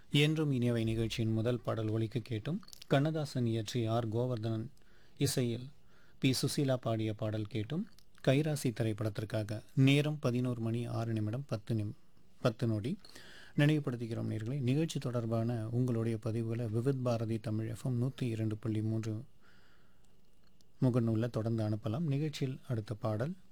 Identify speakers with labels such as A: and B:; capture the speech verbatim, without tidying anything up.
A: என்றும் இனியவை நிகழ்ச்சியின் முதல் பாடல் ஒலிக்க கேட்டும் கண்ணதாசன் இயற்றி ஆர் கோவர்தனன் இசையில் பி சுசீலா பாடிய பாடல் கேட்டும் கைராசி திரைப்படத்திற்காக நேரம் பதினோரு மணி ஆறு நிமிடம் பத்து நிம் பத்து நொடி. நினைவுபடுத்துகிறோம் நேர்களை, நிகழ்ச்சி தொடர்பான உங்களுடைய பதிவுகளை விவித் பாரதி தமிழ் எஃப்எம் நூற்றி இரண்டு புள்ளி மூன்று முகநூலில் தொடர்ந்து அனுப்பலாம். நிகழ்ச்சியில் அடுத்த பாடல்